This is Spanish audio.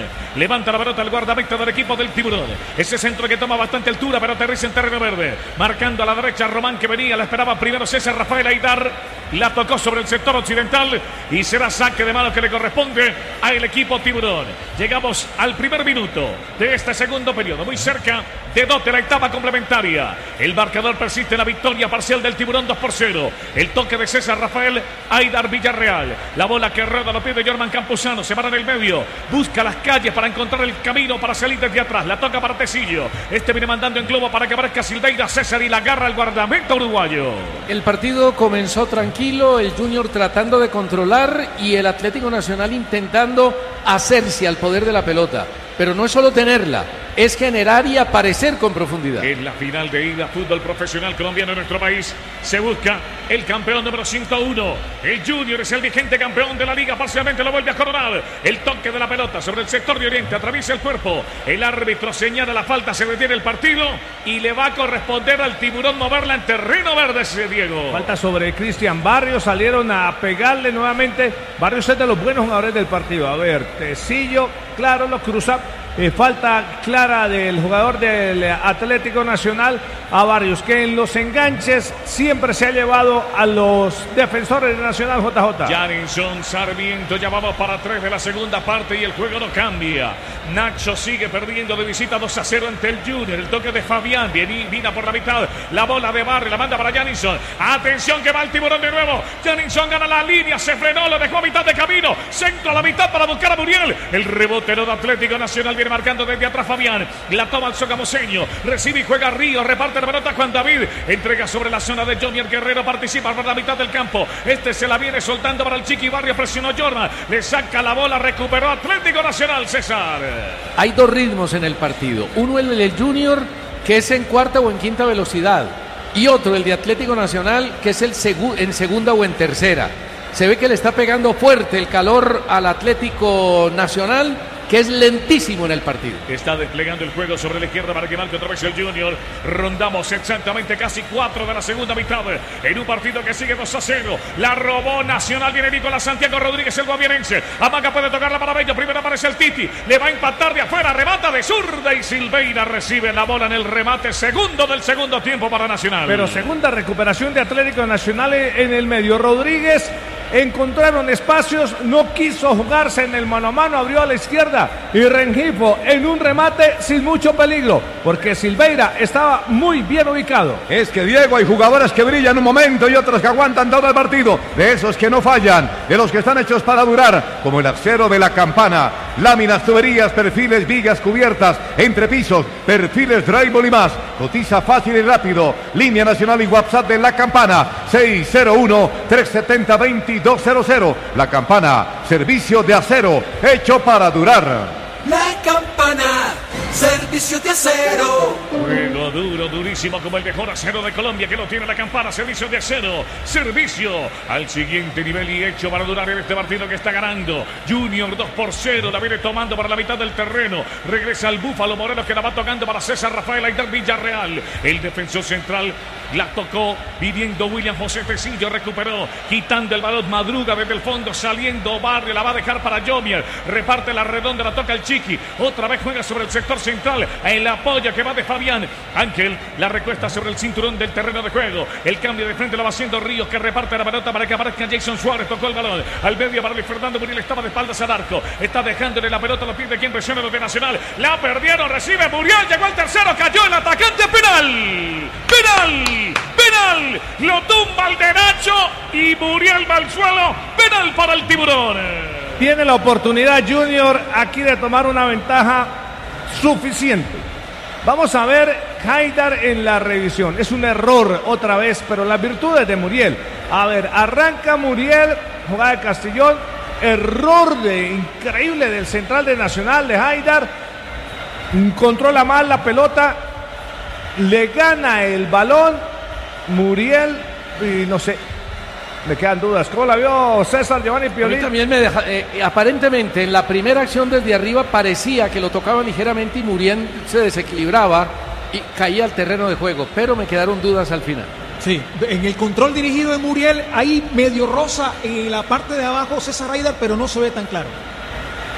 Levanta la pelota el guardameta del equipo del Tiburón. Ese centro que toma bastante altura, pero aterriza en terreno verde. Marcando a la derecha Román, que venía, la esperaba primero César Rafael Aidar. La tocó sobre el sector occidental y será saque de mano que le corresponde al equipo Tiburón. Llegamos al primer minuto de este segundo periodo, muy cerca de dote la etapa complementaria. El marcador persiste en la victoria parcial del Tiburón 2-0. El toque de César Rafael Aidar Villarreal. La bola que rueda lo pide Jorman Campuzano. Se para en el medio. Busca las calles para encontrar el camino para salir desde atrás. La toca para Tecillo. Este viene mandando en globo para que aparezca Silveira. César y la agarra el guardameta uruguayo. El partido comenzó tranquilo. El Junior tratando de controlar y el Atlético Nacional intentando hacerse al poder de la pelota. Pero no es solo tenerla, es generar y aparecer con profundidad. En la final de ida, fútbol profesional colombiano en nuestro país, se busca el campeón número 101. El Junior es el vigente campeón de la liga, parcialmente lo vuelve a coronar. El toque de la pelota sobre el sector de oriente, atraviesa el cuerpo. El árbitro señala la falta, se detiene el partido y le va a corresponder al Tiburón moverla en terreno verde, ese Diego. Falta sobre Cristian Barrios, salieron a pegarle nuevamente. Barrios es de los buenos jugadores del partido. A ver, Tecillo, claro, lo cruza. Falta clara del jugador del Atlético Nacional a Barrios, que en los enganches siempre se ha llevado a los defensores de Nacional. JJ. Janinson Sarmiento, ya vamos para 3 de la segunda parte y el juego no cambia. Nacho sigue perdiendo de visita 2-0 ante el Junior. El toque de Fabián, viene por la mitad. La bola de Barrio, la manda para Janinson. Atención que va el Tiburón de nuevo. Janinson gana la línea, se frenó, lo dejó a mitad de camino. Centro a la mitad para buscar a Muriel. El rebote de Atlético Nacional viene marcando desde atrás Fabián. La toma el sogamoseño. Recibe y juega Río. Reparte la pelota Juan David. Entrega sobre la zona de Junior Guerrero. Participa por la mitad del campo. Este se la viene soltando para el Chiqui Barrio. Presionó Jorma. Le saca la bola. Recuperó Atlético Nacional, César. Hay dos ritmos en el partido. Uno el del Junior, que es en cuarta o en quinta velocidad. Y otro, el de Atlético Nacional, que es en segunda o en tercera. Se ve que le está pegando fuerte el calor al Atlético Nacional, que es lentísimo en el partido. Está desplegando el juego sobre la izquierda para que marque otra vez el Junior. Rondamos exactamente casi 4 de la segunda mitad en un partido que sigue 2-0. La robó Nacional, viene Nicolás Santiago Rodríguez, el guaviarense. Amaga puede tocarla para Bello, primero aparece el Titi. Le va a empatar de afuera, remata de zurda y Silveira recibe la bola en el remate. Segundo del segundo tiempo para Nacional. Pero segunda recuperación de Atlético Nacional en el medio. Rodríguez encontraron espacios, no quiso jugarse en el mano a mano, abrió a la izquierda y Rengifo en un remate sin mucho peligro, porque Silveira estaba muy bien ubicado. Es que, Diego, hay jugadores que brillan un momento y otros que aguantan todo el partido, de esos que no fallan, de los que están hechos para durar, como el acero de La Campana. Láminas, tuberías, perfiles, vigas, cubiertas, entrepisos, perfiles, drywall y más. Cotiza fácil y rápido. Línea nacional y WhatsApp de La Campana, 601-370-2200. La Campana, servicio de acero hecho para durar. La Campana, servicio de acero. Juego duro, durísimo como el mejor acero de Colombia, que lo tiene La Campana, servicio de acero. Servicio al siguiente nivel y hecho para durar en este partido que está ganando. Junior 2-0, la viene tomando para la mitad del terreno. Regresa al Búfalo Morelos, que la va tocando para César Rafael Aidar Villarreal. El defensor central la tocó pidiendo William José Tecillo, recuperó, quitando el balón, madruga desde el fondo, saliendo Barrio, la va a dejar para Jomier. Reparte la redonda, la toca el Chiqui. Otra vez juega sobre el sector central. El apoyo que va de Fabián. Ángel la recuesta sobre el cinturón del terreno de juego. El cambio de frente lo va haciendo Ríos, que reparte la pelota para que aparezca Jason Suárez. Tocó el balón al medio para Luis Fernando Muriel. Estaba de espaldas al arco. Está dejándole la pelota a los pies de quien presiona los de Nacional. La perdieron. Recibe Muriel. Llegó el tercero. Cayó el atacante. Penal. Penal. Penal. Lo tumba el de Nacho y Muriel va al suelo. Penal para el Tiburón. Tiene la oportunidad Junior aquí de tomar una ventaja suficiente. Vamos a ver Haidar en la revisión. Es un error otra vez, pero las virtudes de Muriel. A ver, arranca Muriel, jugada de Castellón. Error increíble del central de Nacional, de Haidar. Controla mal la pelota. Le gana el balón Muriel y no sé. Me quedan dudas. ¿Cómo la vio César Giovanni Piolín? A mí también me deja, aparentemente en la primera acción desde arriba parecía que lo tocaba ligeramente y Muriel se desequilibraba y caía al terreno de juego, pero me quedaron dudas al final. Sí, en el control dirigido de Muriel, ahí medio rosa en la parte de abajo César Aidar, pero no se ve tan claro.